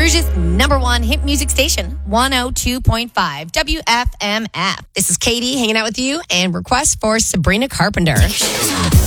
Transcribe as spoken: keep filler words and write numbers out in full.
Rouge's number one hit music station, one oh two point five W F M F. This is Katie hanging out with you and request for Sabrina Carpenter.